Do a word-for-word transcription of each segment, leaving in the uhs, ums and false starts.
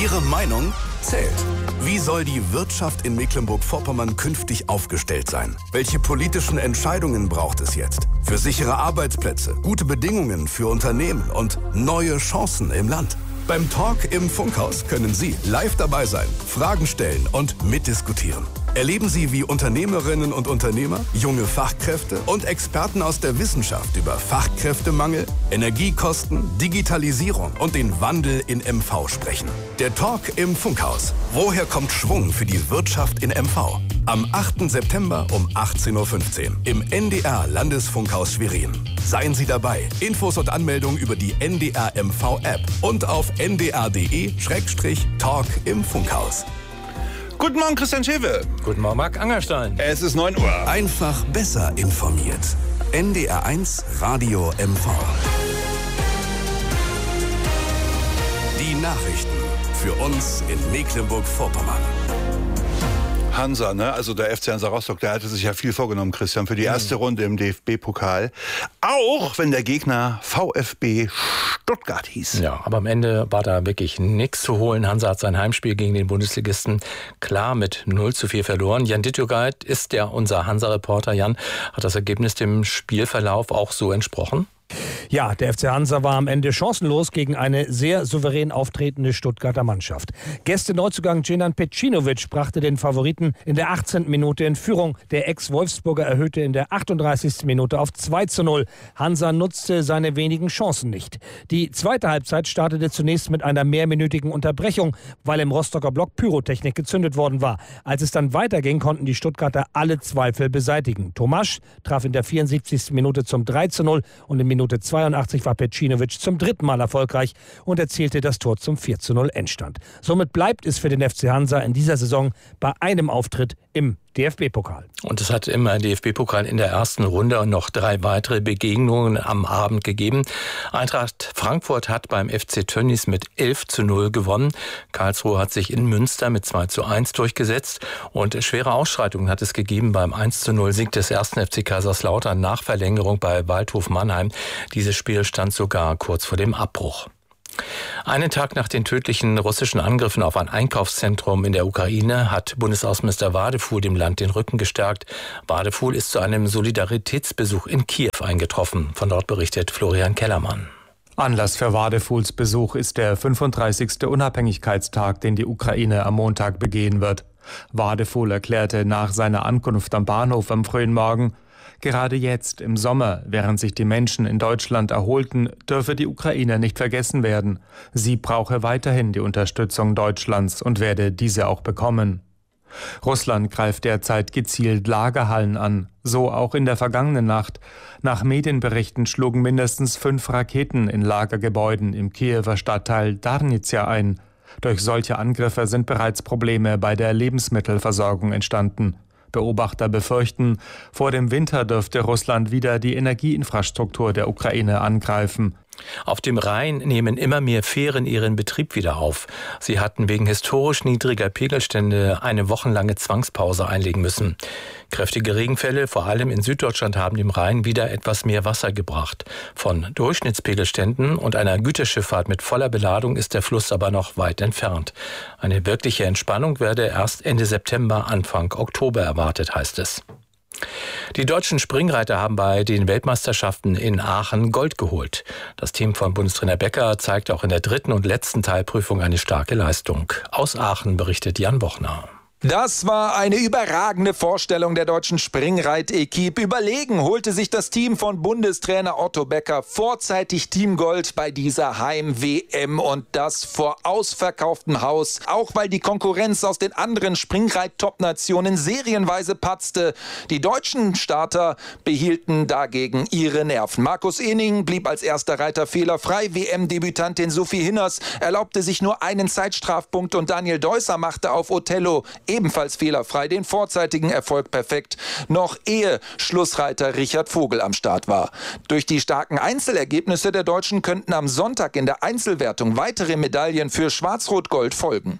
Ihre Meinung zählt. Wie soll die Wirtschaft in Mecklenburg-Vorpommern künftig aufgestellt sein? Welche politischen Entscheidungen braucht es jetzt? Für sichere Arbeitsplätze, gute Bedingungen für Unternehmen und neue Chancen im Land. Beim Talk im Funkhaus können Sie live dabei sein, Fragen stellen und mitdiskutieren. Erleben Sie, wie Unternehmerinnen und Unternehmer, junge Fachkräfte und Experten aus der Wissenschaft über Fachkräftemangel, Energiekosten, Digitalisierung und den Wandel in M V sprechen. Der Talk im Funkhaus. Woher kommt Schwung für die Wirtschaft in M V? Am achten September um achtzehn Uhr fünfzehn im N D R Landesfunkhaus Schwerin. Seien Sie dabei. Infos und Anmeldungen über die N D R M V App und auf n d r punkt d e Schrägstrich Talk im Funkhaus. Guten Morgen, Christian Schewe. Guten Morgen, Marc Angerstein. Es ist neun Uhr. Einfach besser informiert. N D R eins Radio M V. Die Nachrichten für uns in Mecklenburg-Vorpommern. Hansa, ne? Also der F C Hansa Rostock, der hatte sich ja viel vorgenommen, Christian, für die erste Runde im D F B-Pokal. Auch wenn der Gegner VfB Stuttgart hieß. Ja, aber am Ende war da wirklich nichts zu holen. Hansa hat sein Heimspiel gegen den Bundesligisten klar mit null zu vier verloren. Jan Dittogeit ist ja unser Hansa-Reporter. Jan, hat das Ergebnis dem Spielverlauf auch so entsprochen? Ja, der F C Hansa war am Ende chancenlos gegen eine sehr souverän auftretende Stuttgarter Mannschaft. Gäste-Neuzugang Djenan Pecinovic brachte den Favoriten in der achtzehnten Minute in Führung. Der Ex-Wolfsburger erhöhte in der achtunddreißigsten Minute auf zwei zu null. Hansa nutzte seine wenigen Chancen nicht. Die zweite Halbzeit startete zunächst mit einer mehrminütigen Unterbrechung, weil im Rostocker Block Pyrotechnik gezündet worden war. Als es dann weiterging, konnten die Stuttgarter alle Zweifel beseitigen. Tomasch traf in der vierundsiebzigsten Minute zum drei zu null und in Minute zweiundachtzig war Pecinovic zum dritten Mal erfolgreich und erzielte das Tor zum vier zu null Endstand. Somit bleibt es für den F C Hansa in dieser Saison bei einem Auftritt im D F B-Pokal. Und es hat im D F B-Pokal in der ersten Runde noch drei weitere Begegnungen am Abend gegeben. Eintracht Frankfurt hat beim F C Tönnies mit elf zu null gewonnen. Karlsruhe hat sich in Münster mit zwei zu eins durchgesetzt. Und schwere Ausschreitungen hat es gegeben beim eins zu null Sieg des ersten F C Kaiserslautern nach Verlängerung bei Waldhof Mannheim. Dieses Spiel stand sogar kurz vor dem Abbruch. Einen Tag nach den tödlichen russischen Angriffen auf ein Einkaufszentrum in der Ukraine hat Bundesaußenminister Wadefuhl dem Land den Rücken gestärkt. Wadefuhl ist zu einem Solidaritätsbesuch in Kiew eingetroffen. Von dort berichtet Florian Kellermann. Anlass für Wadefuhls Besuch ist der fünfunddreißigste Unabhängigkeitstag, den die Ukraine am Montag begehen wird. Wadefuhl erklärte nach seiner Ankunft am Bahnhof am frühen Morgen: Gerade jetzt, im Sommer, während sich die Menschen in Deutschland erholten, dürfe die Ukraine nicht vergessen werden. Sie brauche weiterhin die Unterstützung Deutschlands und werde diese auch bekommen. Russland greift derzeit gezielt Lagerhallen an, so auch in der vergangenen Nacht. Nach Medienberichten schlugen mindestens fünf Raketen in Lagergebäuden im Kiewer Stadtteil Darnizia ein. Durch solche Angriffe sind bereits Probleme bei der Lebensmittelversorgung entstanden. Beobachter befürchten, vor dem Winter dürfte Russland wieder die Energieinfrastruktur der Ukraine angreifen. Auf dem Rhein nehmen immer mehr Fähren ihren Betrieb wieder auf. Sie hatten wegen historisch niedriger Pegelstände eine wochenlange Zwangspause einlegen müssen. Kräftige Regenfälle, vor allem in Süddeutschland, haben dem Rhein wieder etwas mehr Wasser gebracht. Von Durchschnittspegelständen und einer Güterschifffahrt mit voller Beladung ist der Fluss aber noch weit entfernt. Eine wirkliche Entspannung werde erst Ende September, Anfang Oktober erwartet, heißt es. Die deutschen Springreiter haben bei den Weltmeisterschaften in Aachen Gold geholt. Das Team von Bundestrainer Becker zeigt auch in der dritten und letzten Teilprüfung eine starke Leistung. Aus Aachen berichtet Jan Bochner. Das war eine überragende Vorstellung der deutschen Springreit-Equipe. Überlegen holte sich das Team von Bundestrainer Otto Becker vorzeitig Teamgold bei dieser Heim-W M und das vor ausverkauftem Haus. Auch weil die Konkurrenz aus den anderen Springreit-Top-Nationen serienweise patzte. Die deutschen Starter behielten dagegen ihre Nerven. Markus Ening blieb als erster Reiter fehlerfrei. W M-Debütantin Sophie Hinners erlaubte sich nur einen Zeitstrafpunkt und Daniel Deusser machte auf Othello ebenfalls fehlerfrei den vorzeitigen Erfolg perfekt, noch ehe Schlussreiter Richard Vogel am Start war. Durch die starken Einzelergebnisse der Deutschen könnten am Sonntag in der Einzelwertung weitere Medaillen für Schwarz-Rot-Gold folgen.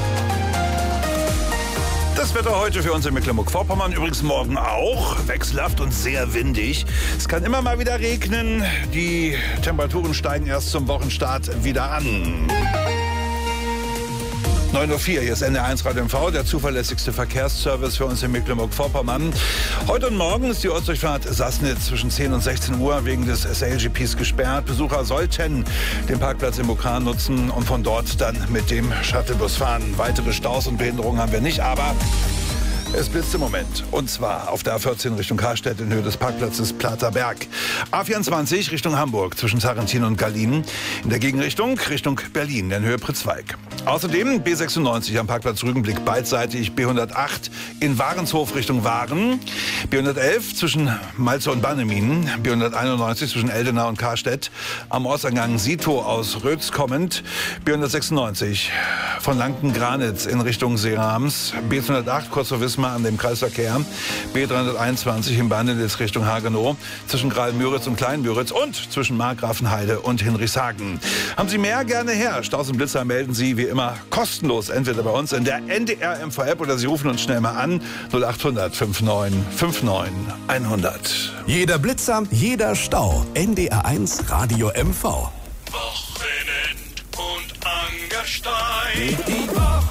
Das Wetter heute für uns in Mecklenburg-Vorpommern, übrigens morgen auch, wechselhaft und sehr windig. Es kann immer mal wieder regnen, die Temperaturen steigen erst zum Wochenstart wieder an. neun Uhr vier, hier ist N D R eins Radio M V, der zuverlässigste Verkehrsservice für uns in Mecklenburg-Vorpommern. Heute und morgen ist die Ortsdurchfahrt Sassnitz zwischen zehn und sechzehn Uhr wegen des S L G Ps gesperrt. Besucher sollten den Parkplatz im Bukran nutzen und von dort dann mit dem Shuttlebus fahren. Weitere Staus und Behinderungen haben wir nicht, aber es blitzt im Moment. Und zwar auf der A vierzehn Richtung Karstedt in Höhe des Parkplatzes Plater Berg. A vierundzwanzig Richtung Hamburg zwischen Sarrentin und Gallien. In der Gegenrichtung Richtung Berlin in Höhe Pritzweig. Außerdem B sechsundneunzig am Parkplatz Rügenblick beidseitig, B hundertacht in Warenshof Richtung Waren, B hundertelf zwischen Malze und Bannemin, B hunderteinundneunzig zwischen Eldenau und Karstedt, am Ortseingang Sito aus Rötz kommend, B hundertsechsundneunzig von Lanken-Granitz in Richtung Seerams, B hundertacht kurz vor Wismar an dem Kreisverkehr, B dreihunderteinundzwanzig in Bandelitz Richtung Hagenow, zwischen Graal-Müritz und Klein-Müritz und zwischen Markgrafenheide und Hinrichshagen. Haben Sie mehr, gerne her. Staus und Blitzer melden Sie wie immer kostenlos, entweder bei uns in der N D R M V-App oder Sie rufen uns schnell mal an, null achthundert neunundfünfzig neunundfünfzig hundert. Jeder Blitzer, jeder Stau. N D R eins Radio M V. Wochenend und Angerstein. Die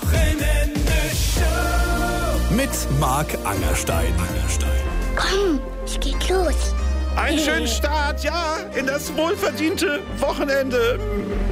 Wochenende-Show. Mit Marc Angerstein. Komm, es geht los. Einen schönen Start, ja, in das wohlverdiente Wochenende.